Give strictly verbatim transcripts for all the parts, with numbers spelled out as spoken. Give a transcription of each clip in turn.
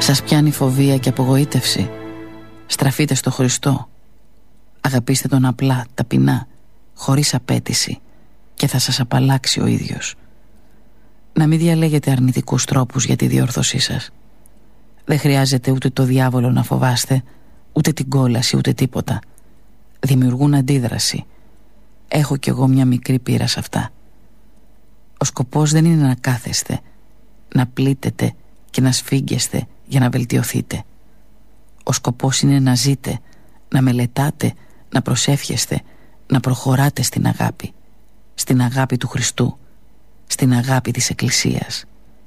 Σας πιάνει φοβία και απογοήτευση? Στραφείτε στο Χριστό. Αγαπήστε τον απλά, ταπεινά, χωρίς απέτηση, και θα σας απαλλάξει ο ίδιος. Να μην διαλέγετε αρνητικούς τρόπους για τη διόρθωσή σας. Δεν χρειάζεται ούτε το διάβολο να φοβάστε, ούτε την κόλαση, ούτε τίποτα. Δημιουργούν αντίδραση. Έχω κι εγώ μια μικρή πείρα σε αυτά. Ο σκοπός δεν είναι να κάθεστε, να πλήτετε και να σφίγγεστε για να βελτιωθείτε. Ο σκοπός είναι να ζείτε, να μελετάτε, να προσεύχεστε, να προχωράτε στην αγάπη. Στην αγάπη του Χριστού, στην αγάπη της Εκκλησίας.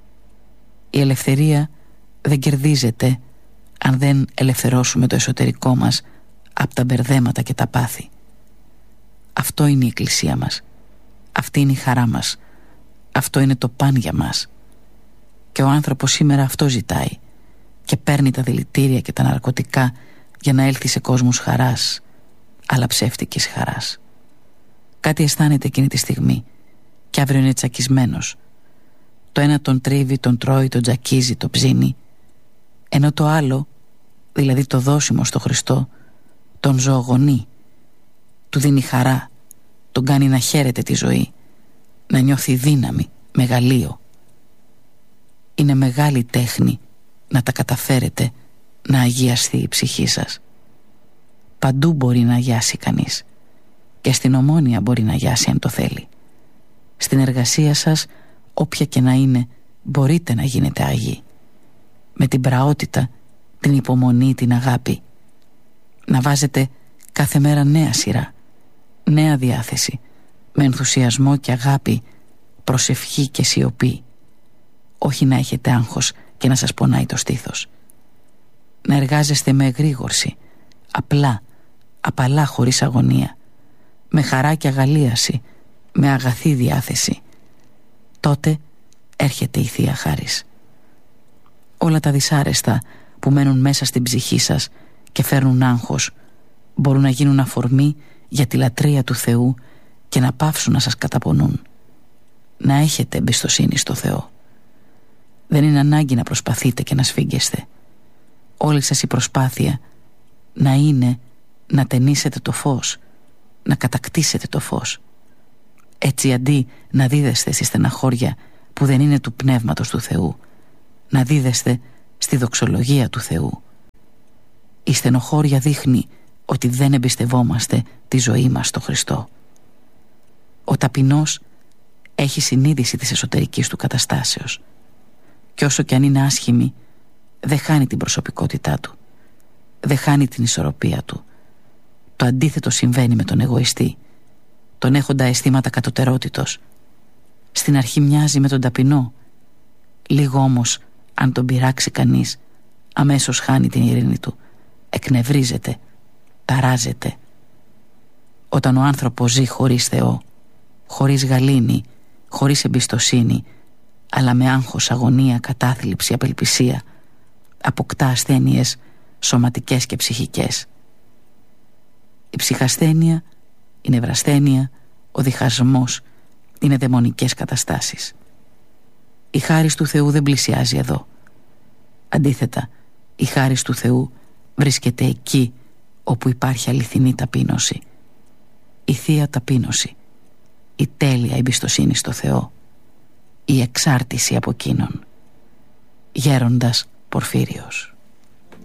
Η ελευθερία δεν κερδίζεται αν δεν ελευθερώσουμε το εσωτερικό μας από τα μπερδέματα και τα πάθη. Αυτό είναι η Εκκλησία μας. Αυτή είναι η χαρά μας. Αυτό είναι το παν για μας. Και ο άνθρωπος σήμερα αυτό ζητάει και παίρνει τα δηλητήρια και τα ναρκωτικά για να έλθει σε κόσμους χαράς, αλλά ψεύτικης χαράς. Κάτι αισθάνεται εκείνη τη στιγμή και αύριο είναι τσακισμένος. Το ένα τον τρίβει, τον τρώει, τον τζακίζει, τον ψήνει, ενώ το άλλο, δηλαδή το δώσιμο στο Χριστό, τον ζωογονεί, του δίνει χαρά, τον κάνει να χαίρεται τη ζωή, να νιώθει δύναμη, μεγαλείο. Είναι μεγάλη τέχνη να τα καταφέρετε να αγιαστεί η ψυχή σας. Παντού μπορεί να αγιάσει κανείς, και στην Ομόνοια μπορεί να αγιάσει αν το θέλει. Στην εργασία σας, όποια και να είναι, μπορείτε να γίνετε άγιοι. Με την πραότητα, την υπομονή, την αγάπη. Να βάζετε κάθε μέρα νέα σειρά, νέα διάθεση, με ενθουσιασμό και αγάπη, προσευχή και σιωπή. Όχι να έχετε άγχος και να σας πονάει το στήθος. Να εργάζεστε με εγρήγορση, απλά, απαλά, χωρίς αγωνία, με χαρά και αγαλίαση, με αγαθή διάθεση. Τότε έρχεται η Θεία Χάρις. Όλα τα δυσάρεστα που μένουν μέσα στην ψυχή σας και φέρνουν άγχος μπορούν να γίνουν αφορμή για τη λατρεία του Θεού και να πάυσουν να σας καταπονούν. Να έχετε εμπιστοσύνη στο Θεό. Δεν είναι ανάγκη να προσπαθείτε και να σφίγγεστε. Όλη σας η προσπάθεια να είναι να ταινίσετε το φως, να κατακτήσετε το φως. Έτσι, αντί να δίδεστε στη στεναχώρια που δεν είναι του Πνεύματος του Θεού, να δίδεστε στη δοξολογία του Θεού. Η στενοχώρια δείχνει ότι δεν εμπιστευόμαστε τη ζωή μας στο Χριστό. Ο ταπεινός έχει συνείδηση της εσωτερικής του καταστάσεως, και όσο κι αν είναι άσχημη, δεν χάνει την προσωπικότητά του, δεν χάνει την ισορροπία του. Το αντίθετο συμβαίνει με τον εγωιστή, τον έχοντα αισθήματα κατωτερότητος. Στην αρχή μοιάζει με τον ταπεινό, λίγο όμως αν τον πειράξει κανείς, αμέσως χάνει την ειρήνη του, εκνευρίζεται, ταράζεται. Όταν ο άνθρωπος ζει χωρίς Θεό, χωρίς γαλήνη, χωρίς εμπιστοσύνη, αλλά με άγχος, αγωνία, κατάθλιψη, απελπισία, αποκτά ασθένειες σωματικές και ψυχικές. Η ψυχασθένεια, η νευρασθένεια, ο διχασμός είναι δαιμονικές καταστάσεις. Η χάρις του Θεού δεν πλησιάζει εδώ. Αντίθετα, η χάρις του Θεού βρίσκεται εκεί όπου υπάρχει αληθινή ταπείνωση. Η θεία ταπείνωση, η τέλεια εμπιστοσύνη στο Θεό, η εξάρτηση από εκείνον. Γέροντας Πορφύριος.